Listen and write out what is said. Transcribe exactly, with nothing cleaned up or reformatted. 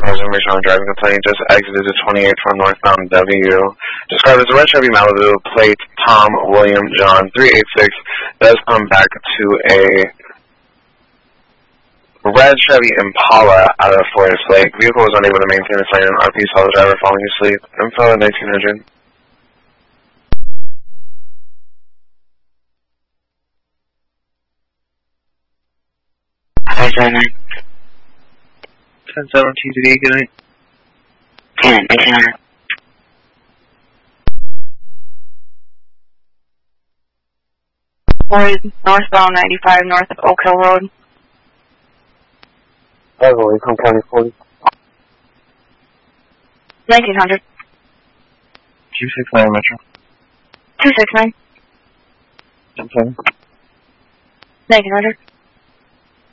requires information on a driving complaint. Just exited the twenty-eight from northbound W. Described as a red Chevy Malibu, plate Tom William John three eight six. Does come back to a red Chevy Impala out of Forest Lake. Vehicle was unable to maintain its lane and R P saw the driver falling asleep. Info at nineteen hundred. five seven nine. ten seventeen to the good night. ten, nineteen hundred. Northbound ninety-five north of Oak Hill Road. Heavily from County forty. nineteen hundred. two six nine Metro. two six nine. Okay. nineteen hundred.